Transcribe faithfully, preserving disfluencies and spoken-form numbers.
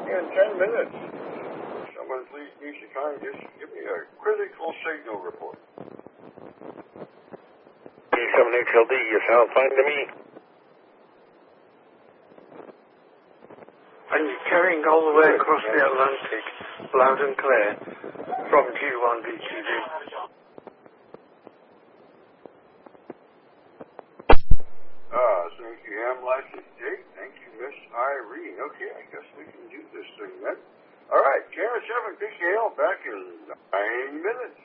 in ten minutes. Someone please be so kind, just give me a critical signal report. B seven H L D, you sound fine to me. And you're carrying all the way across the Atlantic, loud and clear, from G one V Q D. Ah, thank you, Ham License Jake. Thank you, Miss Irene. Okay, I guess we can do this thing then. All right, Karen seven P K L back in nine minutes.